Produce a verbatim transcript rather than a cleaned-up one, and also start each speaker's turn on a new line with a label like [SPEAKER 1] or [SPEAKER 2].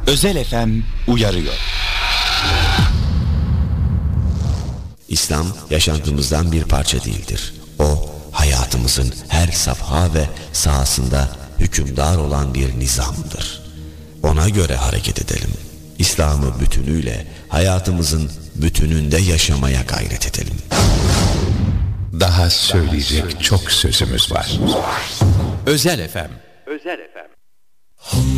[SPEAKER 1] Özel F M uyarıyor.
[SPEAKER 2] İslam yaşantımızdan bir parça değildir. O, hayatımızın her safha ve sahasında hükümdar olan bir nizamdır. Ona göre hareket edelim. İslam'ı bütünüyle hayatımızın bütününde yaşamaya gayret edelim.
[SPEAKER 3] Daha söyleyecek çok sözümüz var.
[SPEAKER 4] Özel F M.
[SPEAKER 5] Özel F M.